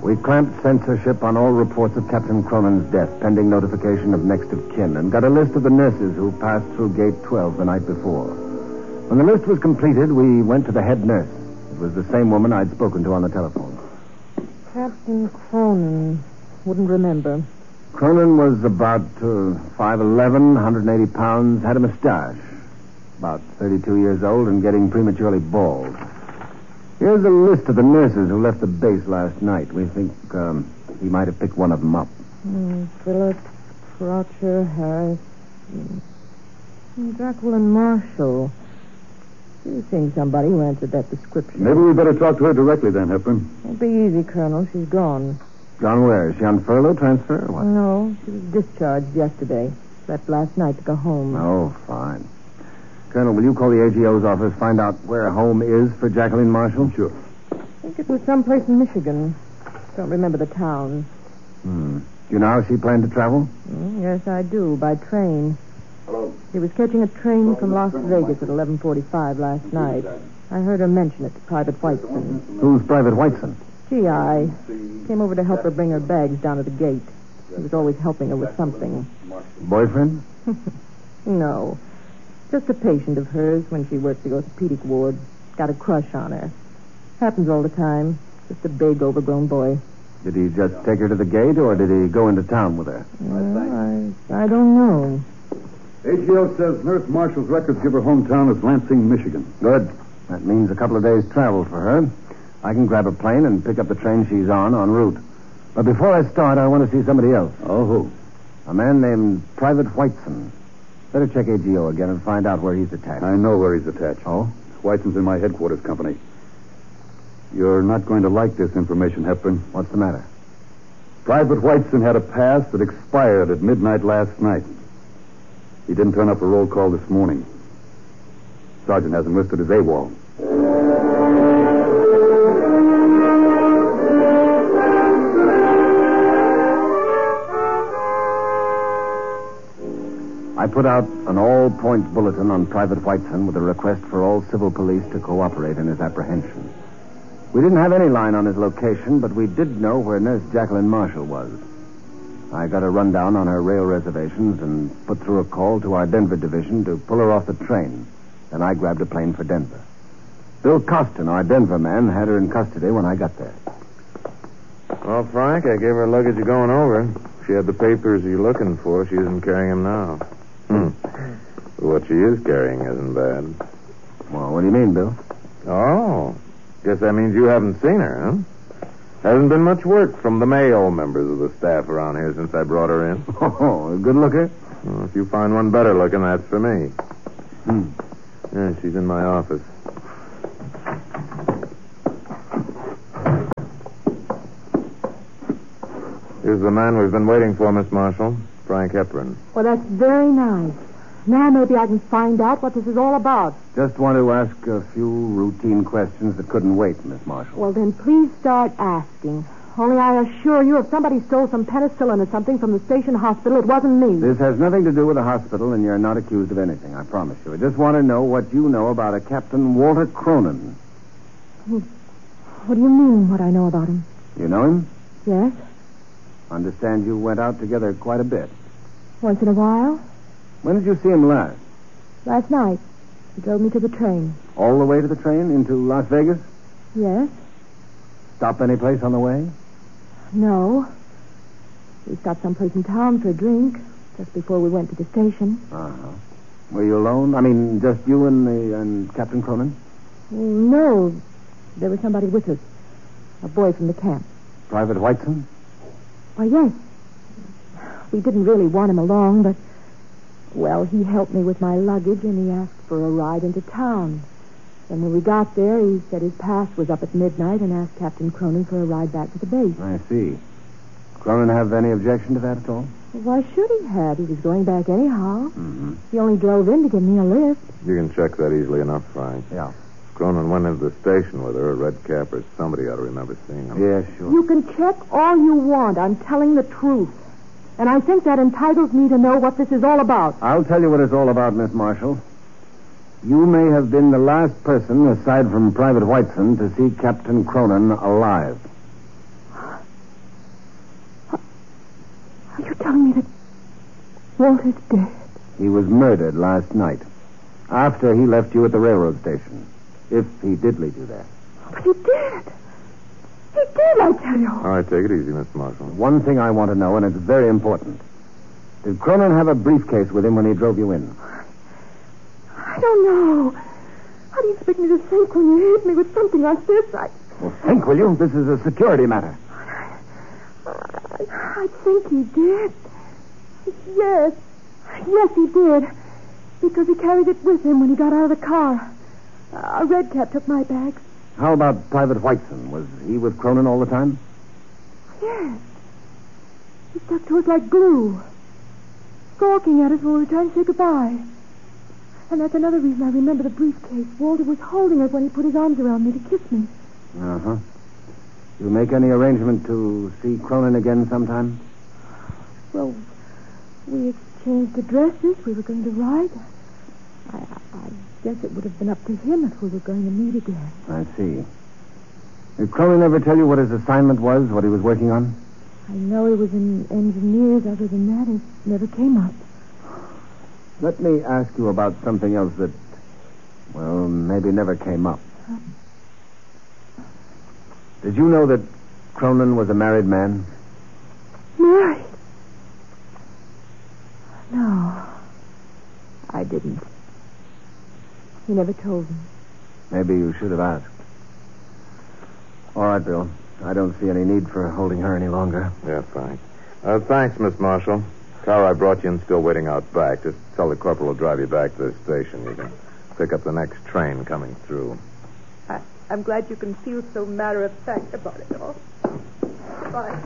We clamped censorship on all reports of Captain Cronin's death, pending notification of next of kin, and got a list of the nurses who passed through Gate 12 the night before. When the list was completed, we went to the head nurse. It was the same woman I'd spoken to on the telephone. Captain Cronin. Wouldn't remember. Cronin was about 5'11", 180 pounds, had a mustache. About 32 years old and getting prematurely bald. Here's a list of the nurses who left the base last night. We think he might have picked one of them up. Phillips, Crotcher, Harris, Jacqueline Marshall. You've seen somebody who answered that description. Maybe we better talk to her directly then, Hepburn. It'll be easy, Colonel. She's gone. Gone where? Is she on furlough, transfer, or what? No, she was discharged yesterday. Left last night to go home. Oh, fine. Colonel, will you call the AGO's office, find out where home is for Jacqueline Marshall? Sure. I think it was someplace in Michigan. Don't remember the town. Do you know how she planned to travel? Yes, I do, by train. Hello. She was catching a train from Las Vegas at 11:45 last night. I heard her mention it to Private Whiteson. Who's Private Whiteson? G.I. Came over to help her bring her bags down to the gate. He was always helping her with something. Boyfriend? No. Just a patient of hers when she worked the orthopedic ward. Got a crush on her. Happens all the time. Just a big, overgrown boy. Did he just take her to the gate, or did he go into town with her? I don't know. AGO says Nurse Marshall's records give her hometown as Lansing, Michigan. Good. That means a couple of days' travel for her. I can grab a plane and pick up the train she's on route. But before I start, I want to see somebody else. Oh, who? A man named Private Whiteson. Better check AGO again and find out where he's attached. I know where he's attached. Oh? Whiteson's in my headquarters company. You're not going to like this information, Hepburn. What's the matter? Private Whiteson had a pass that expired at midnight last night. He didn't turn up for roll call this morning. Sergeant has him listed as AWOL. I put out an all-points bulletin on Private Whiteson with a request for all civil police to cooperate in his apprehension. We didn't have any line on his location, but we did know where Nurse Jacqueline Marshall was. I got a rundown on her rail reservations and put through a call to our Denver division to pull her off the train. Then I grabbed a plane for Denver. Bill Costin, our Denver man, had her in custody when I got there. Well, Frank, I gave her luggage going over. She had the papers you're looking for. She isn't carrying them now. What she is carrying isn't bad. Well, what do you mean, Bill? Oh, guess that means you haven't seen her, huh? Hasn't been much work from the male members of the staff around here since I brought her in. Oh, a good looker? Well, if you find one better looking, that's for me. Yeah, she's in my office. Here's the man we've been waiting for, Miss Marshall. Frank Hepburn. Well, that's very nice. Now maybe I can find out what this is all about. Just want to ask a few routine questions that couldn't wait, Miss Marshall. Well, then please start asking. Only I assure you, if somebody stole some penicillin or something from the station hospital, it wasn't me. This has nothing to do with the hospital, and you're not accused of anything, I promise you. I just want to know what you know about a Captain Walter Cronin. What do you mean, what I know about him? You know him? Yes. Understand you went out together quite a bit. Once in a while. When did you see him last? Last night. He drove me to the train. All the way to the train into Las Vegas? Yes. Stop any place on the way? No. We stopped someplace in town for a drink just before we went to the station. Uh-huh. Were you alone? I mean, just you and Captain Cronin? No. There was somebody with us. A boy from the camp. Private Whiteson? Why, yes. We didn't really want him along, but... Well, he helped me with my luggage, and he asked for a ride into town. And when we got there, he said his pass was up at midnight and asked Captain Cronin for a ride back to the base. I see. Cronin have any objection to that at all? Why should he have? He was going back anyhow. Mm-hmm. He only drove in to give me a lift. You can check that easily enough, Frank. Yeah. Cronin went into the station with her, a red cap, or somebody ought to remember seeing him. Yeah, sure. You can check all you want. I'm telling the truth. And I think that entitles me to know what this is all about. I'll tell you what it's all about, Miss Marshall. You may have been the last person, aside from Private Whiteson, to see Captain Cronin alive. Are you telling me that Walter's dead? He was murdered last night, after he left you at the railroad station. If he did leave you there. But he did. He did, I tell you. All right, take it easy, Miss Marshall. One thing I want to know, and it's very important. Did Cronin have a briefcase with him when he drove you in? I don't know. How do you expect me to think when you hit me with something like this? Well, think, will you? This is a security matter. I think he did. Yes. Yes, he did. Because he carried it with him when he got out of the car. A red cat took my bags. How about Private Whiteson? Was he with Cronin all the time? Yes. He stuck to us like glue. Gawking at us when we were trying to say goodbye. And that's another reason I remember the briefcase. Walter was holding it when he put his arms around me to kiss me. Uh-huh. You make any arrangement to see Cronin again sometime? Well, we exchanged addresses. We were going to ride. I guess it would have been up to him if we were going to meet again. I see. Did Cronin ever tell you what his assignment was, what he was working on? I know he was in engineers. Other than that, it never came up. Let me ask you about something else that, well, maybe never came up. Did you know that Cronin was a married man? Married? No, I didn't. He never told me. Maybe you should have asked. All right, Bill. I don't see any need for holding her any longer. Yeah, Frank. Thanks, Miss Marshall. Car I brought you in still waiting out back. Just tell the corporal to drive you back to the station. You can pick up the next train coming through. I'm glad you can feel so matter-of-fact about it all. Bye.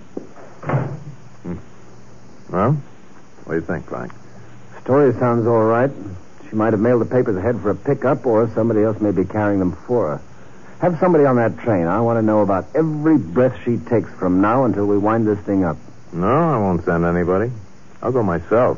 Well, what do you think, Frank? Story sounds all right. She might have mailed the papers ahead for a pickup, or somebody else may be carrying them for her. Have somebody on that train. I want to know about every breath she takes from now until we wind this thing up. No, I won't send anybody. I'll go myself.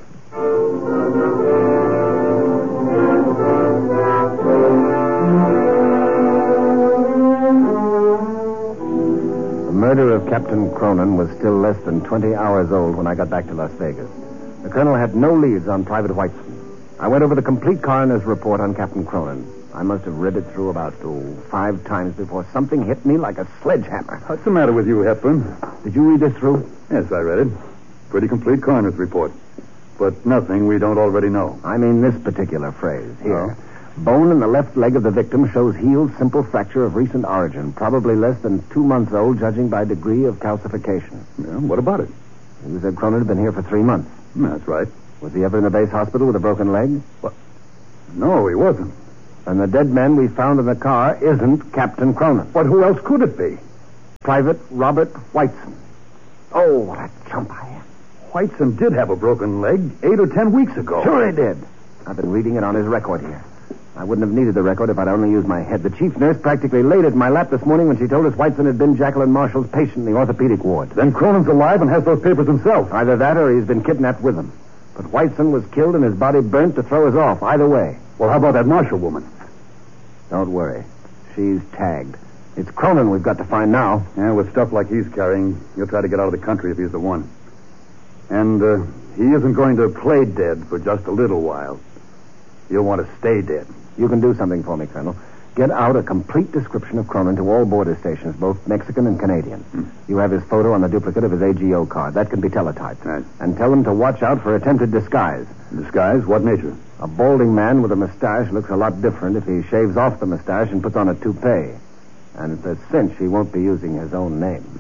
The murder of Captain Cronin was still less than 20 hours old when I got back to Las Vegas. The colonel had no leads on Private Whiteson. I went over the complete coroner's report on Captain Cronin. I must have read it through about 5 times before something hit me like a sledgehammer. What's the matter with you, Hepburn? Did you read this through? Yes, I read it. Pretty complete coroner's report. But nothing we don't already know. I mean this particular phrase here. Bone in the left leg of the victim shows healed simple fracture of recent origin, probably less than 2 months old, judging by degree of calcification. Yeah, what about it? You said Cronin had been here for 3 months. That's right. Was he ever in a base hospital with a broken leg? What? No, he wasn't. And the dead man we found in the car isn't Captain Cronin. But who else could it be? Private Robert Whiteson. Oh, what a chump I am. Whiteson did have a broken leg 8 or 10 weeks ago. Sure he did. I've been reading it on his record here. I wouldn't have needed the record if I'd only used my head. The chief nurse practically laid it in my lap this morning when she told us Whiteson had been Jacqueline Marshall's patient in the orthopedic ward. Then Cronin's alive and has those papers himself. Either that or he's been kidnapped with them. But Whiteson was killed and his body burnt to throw us off. Either way. Well, how about that Marshall woman? Don't worry. She's tagged. It's Cronin we've got to find now. Yeah, with stuff like he's carrying, he'll try to get out of the country if he's the one. And he isn't going to play dead for just a little while. He'll want to stay dead. You can do something for me, Colonel. Get out a complete description of Cronin to all border stations, both Mexican and Canadian. You have his photo on the duplicate of his AGO card. That can be teletyped. Right. And tell them to watch out for attempted disguise. Disguise? What nature? A balding man with a mustache looks a lot different if he shaves off the mustache and puts on a toupee. And it's a cinch he won't be using his own name.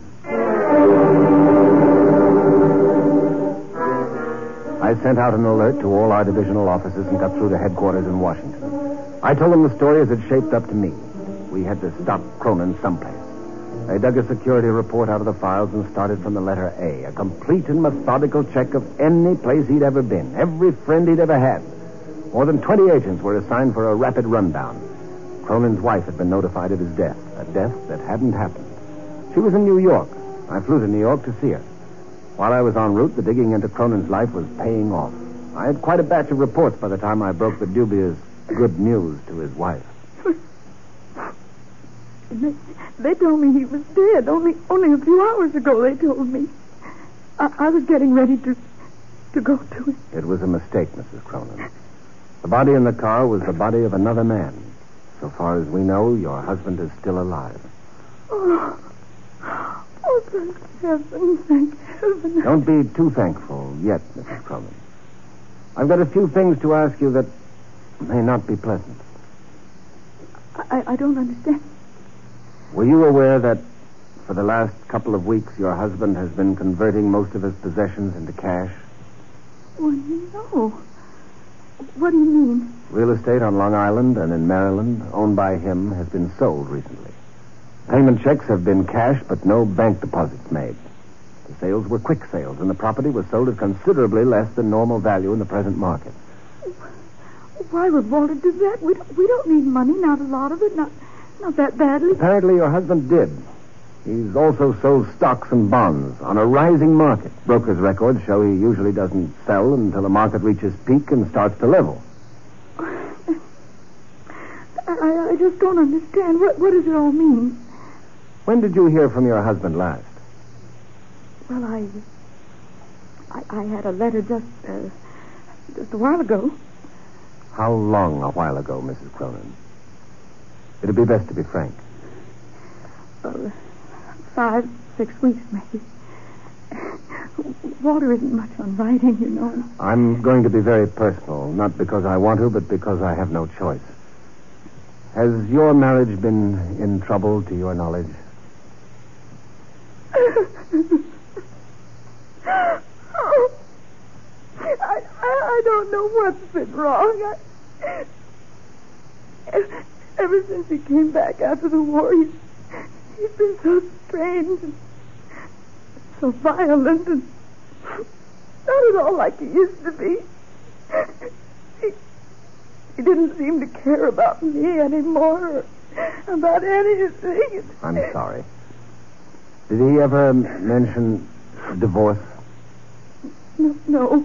I sent out an alert to all our divisional officers and got through to headquarters in Washington. I told them the story as it shaped up to me. We had to stop Cronin someplace. They dug a security report out of the files and started from the letter A, a complete and methodical check of any place he'd ever been, every friend he'd ever had. More than 20 agents were assigned for a rapid rundown. Cronin's wife had been notified of his death, a death that hadn't happened. She was in New York. I flew to New York to see her. While I was en route, the digging into Cronin's life was paying off. I had quite a batch of reports by the time I broke the dubious good news to his wife. They told me he was dead. Only a few hours ago they told me. I was getting ready to go to it. It was a mistake, Mrs. Cronin. The body in the car was the body of another man. So far as we know, your husband is still alive. Oh, thank heaven, thank heaven. Don't be too thankful yet, Mrs. Cronin. I've got a few things to ask you that may not be pleasant. I don't understand. Were you aware that for the last couple of weeks your husband has been converting most of his possessions into cash? Well, no. What do you mean? Real estate on Long Island and in Maryland, owned by him, has been sold recently. Payment checks have been cashed, but no bank deposits made. The sales were quick sales, and the property was sold at considerably less than normal value in the present market. Why would Walter do that? We don't need money, not a lot of it, not that badly. Apparently your husband did. He's also sold stocks and bonds on a rising market. Brokers' records show he usually doesn't sell until the market reaches peak and starts to level. I just don't understand. What does it all mean? When did you hear from your husband last? Well, I had a letter just a while ago. How long a while ago, Mrs. Cronin? It'd be best to be frank. 5, 6 weeks, maybe. Walter isn't much on writing, you know. I'm going to be very personal, not because I want to, but because I have no choice. Has your marriage been in trouble, to your knowledge? I don't know what's been wrong. Ever since he came back after the war, he's been so strange and so violent and not at all like he used to be. He didn't seem to care about me anymore or about anything. I'm sorry. Did he ever mention divorce? No.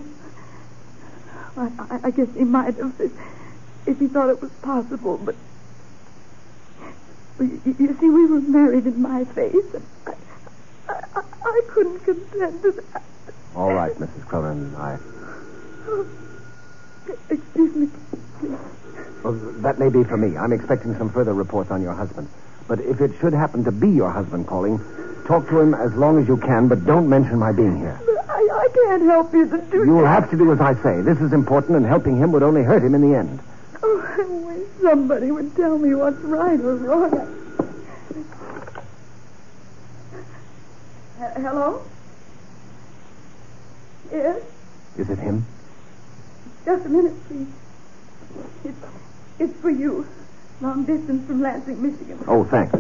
I guess he might have if he thought it was possible, but you see, we were married in my face, and I couldn't consent to that. All right, Mrs. Cronin, Excuse me. Well, that may be for me. I'm expecting some further reports on your husband. But if it should happen to be your husband calling, talk to him as long as you can, but don't mention my being here. But I can't help you to do You'll have to do as I say. This is important, and helping him would only hurt him in the end. Oh, I wish somebody would tell me what's right or wrong. Hello? Yes? Is it him? Just a minute, please. It's for you. Long distance from Lansing, Michigan. Oh, thanks.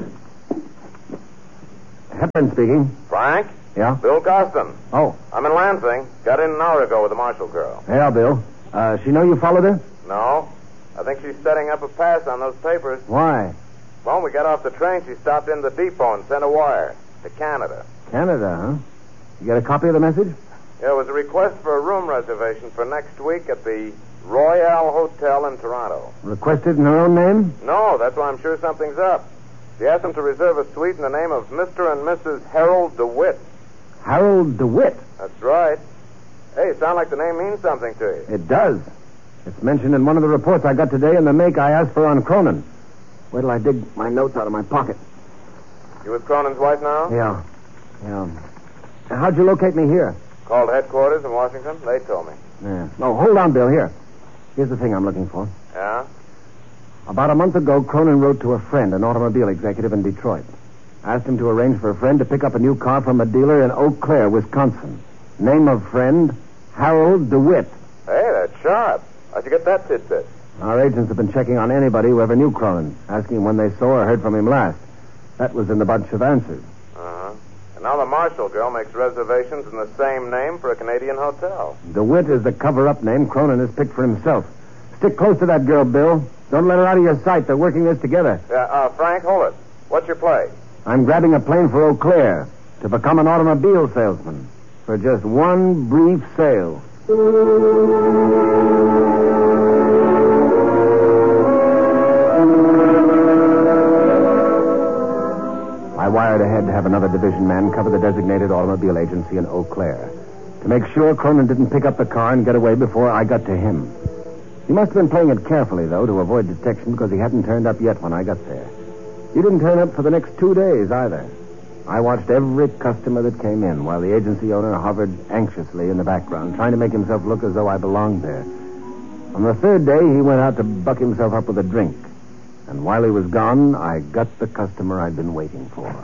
Hepburn speaking. Frank? Yeah? Bill Costin. Oh. I'm in Lansing. Got in an hour ago with the Marshall girl. Yeah, Bill. She know you followed her? No. I think she's setting up a pass on those papers. Why? Well, when we got off the train, she stopped in the depot and sent a wire to Canada. Canada, huh? You get a copy of the message? Yeah, it was a request for a room reservation for next week at the Royale Hotel in Toronto. Requested in her own name? No, that's why I'm sure something's up. She asked them to reserve a suite in the name of Mr. and Mrs. Harold DeWitt. Harold DeWitt? That's right. Hey, sound like the name means something to you. It does. It's mentioned in one of the reports I got today in the make I asked for on Cronin. Wait till I dig my notes out of my pocket. You with Cronin's wife now? Yeah. How'd you locate me here? Called headquarters in Washington. They told me. Yeah. Oh, hold on, Bill. Here's the thing I'm looking for. Yeah? About a month ago, Cronin wrote to a friend, an automobile executive in Detroit. Asked him to arrange for a friend to pick up a new car from a dealer in Eau Claire, Wisconsin. Name of friend, Harold DeWitt. Hey, that's sharp. How'd you get that tidbit? Our agents have been checking on anybody who ever knew Cronin, asking when they saw or heard from him last. That was in the bunch of answers. Uh-huh. And now the Marshall girl makes reservations in the same name for a Canadian hotel. DeWitt is the cover-up name Cronin has picked for himself. Stick close to that girl, Bill. Don't let her out of your sight. They're working this together. Yeah, Frank, hold it. What's your play? I'm grabbing a plane for Eau Claire to become an automobile salesman for just one brief sale. I wired ahead to have another division man cover the designated automobile agency in Eau Claire. to make sure Cronin didn't pick up the car and get away before I got to him. He must have been playing it carefully, though, to avoid detection because he hadn't turned up yet when I got there. He didn't turn up for the next 2 days, either. I watched every customer that came in while the agency owner hovered anxiously in the background, trying to make himself look as though I belonged there. On the third day, he went out to buck himself up with a drink. And while he was gone, I got the customer I'd been waiting for.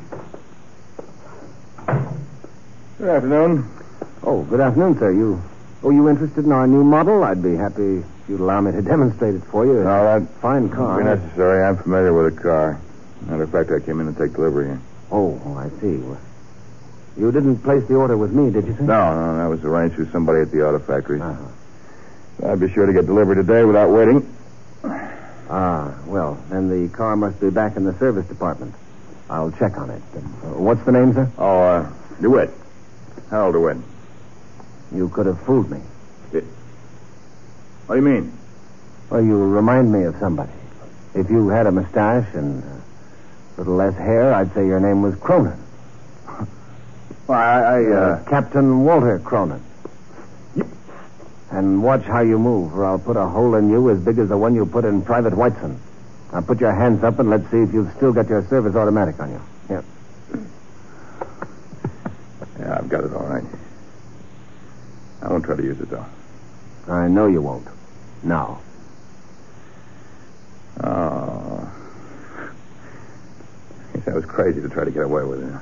Good afternoon. Oh, good afternoon, sir. You interested in our new model? I'd be happy if you'd allow me to demonstrate it for you. No, that fine car. won't be necessary. I'm familiar with the car. Matter of fact, I came in to take delivery here. Oh, I see. Well, you didn't place the order with me, did you, sir? No, that was arranged through somebody at the auto factory. I'd be sure to get delivered today without waiting. Well, then the car must be back in the service department. I'll check on it. What's the name, sir? Oh, DeWitt. Harold DeWitt. You could have fooled me. What do you mean? Well, you remind me of somebody. If you had a mustache and a little less hair, I'd say your name was Cronin. Well, Captain Walter Cronin. And watch how you move, or I'll put a hole in you as big as the one you put in Private Whiteson. Now put your hands up and let's see if you've still got your service automatic on you. Here. Yeah, I've got it all right. I won't try to use it, though. I know you won't. Now. Oh. I guess that was crazy to try to get away with it.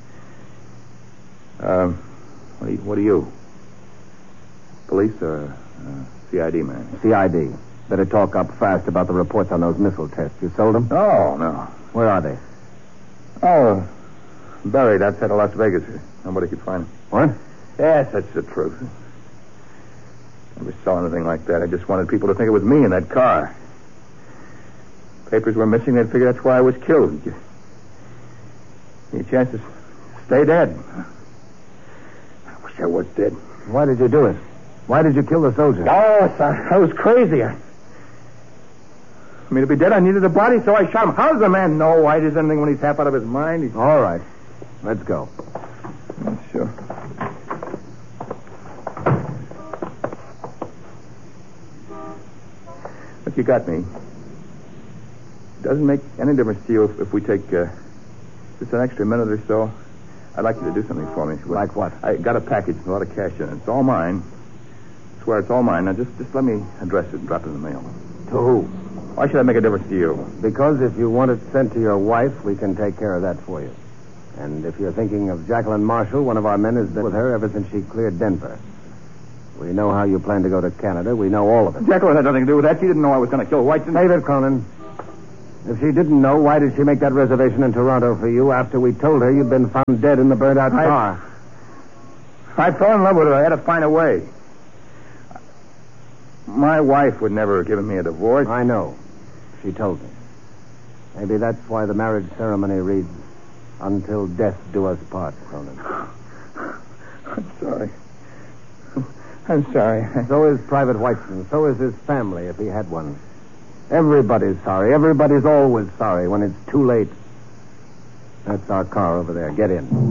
What are you? Police or CID man? CID. Better talk up fast about the reports on those missile tests. You sold them? Oh, no. Where are they? Oh, buried outside of Las Vegas. Nobody could find them. What? Yes, that's the truth. Never saw anything like that. I just wanted people to think it was me in that car. Papers were missing. They'd figure that's why I was killed. Any chance to stay dead? I wish I was dead. Why did you do it? Why did you kill the soldier? Oh, I was crazy. I mean, to be dead, I needed a body, so I shot him. How does a man know why he does anything when he's half out of his mind? All right. Let's go. Sure. But you got me. It doesn't make any difference to you if we take just an extra minute or so. I'd like you to do something for me. Like what? I got a package with a lot of cash in it. It's all mine. I swear it's all mine. Now, just let me address it and drop it in the mail. To who? Why should I make a difference to you? Because if you want it sent to your wife, we can take care of that for you. And if you're thinking of Jacqueline Marshall, one of our men has been with her ever since she cleared Denver. We know how you plan to go to Canada. We know all of it. Jacqueline had nothing to do with that. She didn't know I was going to kill Whiteson. Save it, Cronin. If she didn't know, why did she make that reservation in Toronto for you after we told her you'd been found dead in the burned-out car? I fell in love with her. I had to find a way. My wife would never have given me a divorce. I know. She told me. Maybe that's why the marriage ceremony reads, "Until death do us part," Cronin. I'm sorry. I'm sorry. So is Private Whiteson. So is his family, if he had one. Everybody's sorry. Everybody's always sorry when it's too late. That's our car over there. Get in.